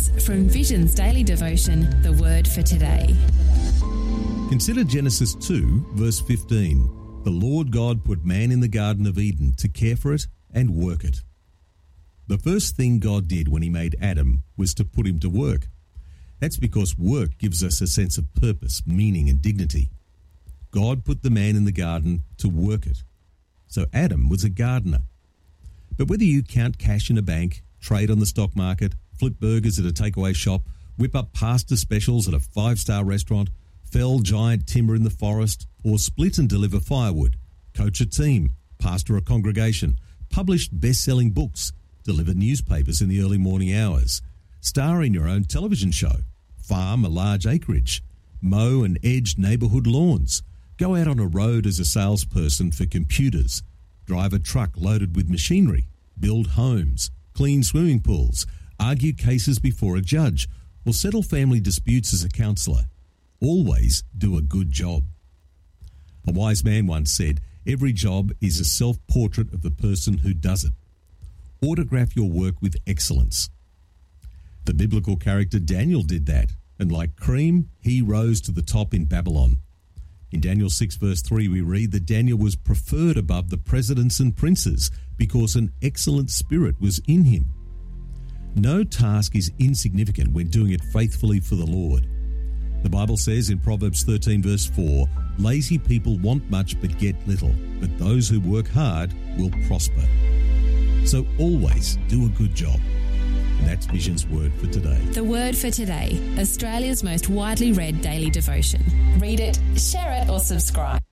Words from Vision's daily devotion, The Word for Today. Consider Genesis 2, verse 15. The Lord God put man in the Garden of Eden to care for it and work it. The first thing God did when he made Adam was to put him to work. That's because work gives us a sense of purpose, meaning, and dignity. God put the man in the garden to work it. So Adam was a gardener. But whether you count cash in a bank, trade on the stock market, flip burgers at a takeaway shop, whip up pasta specials at a five-star restaurant, fell giant timber in the forest, or split and deliver firewood, coach a team, pastor a congregation, publish best-selling books, deliver newspapers in the early morning hours, star in your own television show, farm a large acreage, mow and edge neighbourhood lawns, go out on a road as a salesperson for computers, drive a truck loaded with machinery, build homes, clean swimming pools, argue cases before a judge, or settle family disputes as a counsellor. Always do a good job. A wise man once said, every job is a self-portrait of the person who does it. Autograph your work with excellence. The biblical character Daniel did that, and like cream, he rose to the top in Babylon. In Daniel 6 verse 3 we read that Daniel was preferred above the presidents and princes because an excellent spirit was in him. No task is insignificant when doing it faithfully for the Lord. The Bible says in Proverbs 13 verse 4, lazy people want much but get little, but those who work hard will prosper. So always do a good job. And that's Vision's Word for Today. The Word for Today, Australia's most widely read daily devotion. Read it, share it or subscribe.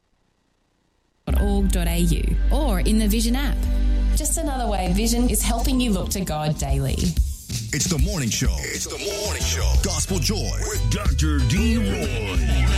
.org.au or in the Vision app. Just another way Vision is helping you look to God daily. It's the morning show. It's the morning show. Gospel Joy with Dr. D. Roy.